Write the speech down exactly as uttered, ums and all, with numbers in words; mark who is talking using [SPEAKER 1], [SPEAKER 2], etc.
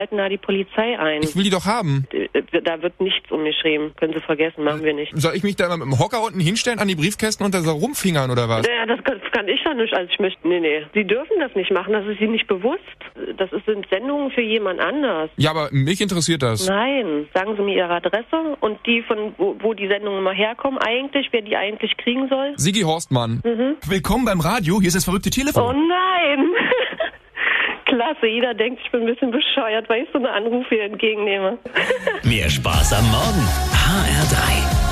[SPEAKER 1] halten da die Polizei ein.
[SPEAKER 2] Ich will die doch haben.
[SPEAKER 1] Da wird nichts umgeschrieben. Können Sie vergessen, machen wir nicht.
[SPEAKER 2] Soll ich mich da immer mit dem Hocker unten hinstellen an die Briefkästen und da so rumfingern oder was?
[SPEAKER 1] Ja, das kann, das kann ich doch nicht, als ich möchte. Nee, nee. Sie dürfen das nicht machen, das ist Ihnen nicht bewusst. Das sind Sendungen für jemand anders.
[SPEAKER 2] Ja, aber mich interessiert das.
[SPEAKER 1] Nein, sagen Sie mir Ihre Adresse und die, von wo, wo die Sendungen immer herkommen eigentlich, wer die eigentlich kriegen soll.
[SPEAKER 2] Sigi Horstmann.
[SPEAKER 1] Mhm.
[SPEAKER 3] Willkommen beim Radio, hier ist das verrückte Telefon.
[SPEAKER 1] Oh nein! Klasse, jeder denkt, ich bin ein bisschen bescheuert, weil ich so eine Anrufe hier entgegennehme.
[SPEAKER 3] Mehr Spaß am Morgen. H R drei.